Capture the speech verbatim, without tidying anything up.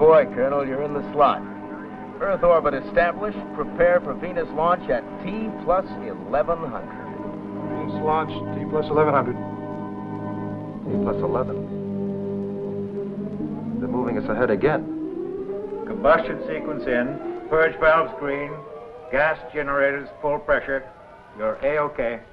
boy, Colonel. You're in the slot. Earth orbit established. Prepare for Venus launch at T plus eleven hundred. Venus launch, T plus eleven hundred. T plus eleven. They're moving us ahead again. Combustion sequence in. Purge valves green. Gas generators full pressure. You're A-OK.